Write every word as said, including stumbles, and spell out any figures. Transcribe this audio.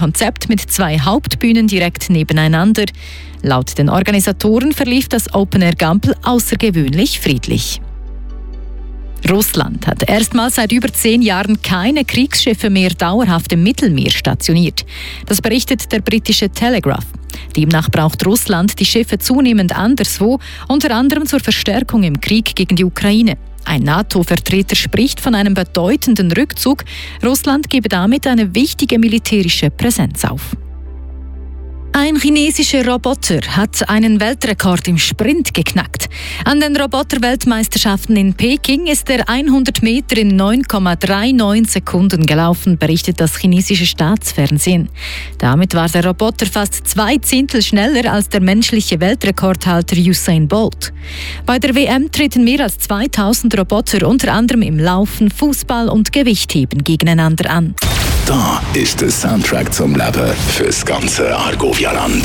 Konzept mit zwei Hauptbühnen direkt nebeneinander. Laut den Organisatoren verlief das Open Air Gampel außergewöhnlich friedlich. Russland hat erstmals seit über zehn Jahren keine Kriegsschiffe mehr dauerhaft im Mittelmeer stationiert. Das berichtet der britische Telegraph. Demnach braucht Russland die Schiffe zunehmend anderswo, unter anderem zur Verstärkung im Krieg gegen die Ukraine. Ein NATO-Vertreter spricht von einem bedeutenden Rückzug. Russland gebe damit eine wichtige militärische Präsenz auf. Ein chinesischer Roboter hat einen Weltrekord im Sprint geknackt. An den Roboter-Weltmeisterschaften in Peking ist er hundert Meter in neun Komma neununddreißig Sekunden gelaufen, berichtet das chinesische Staatsfernsehen. Damit war der Roboter fast zwei Zehntel schneller als der menschliche Weltrekordhalter Usain Bolt. Bei der W M treten mehr als zweitausend Roboter unter anderem im Laufen, Fußball und Gewichtheben gegeneinander an. Da ist der Soundtrack zum Leben fürs ganze Argovia-Land.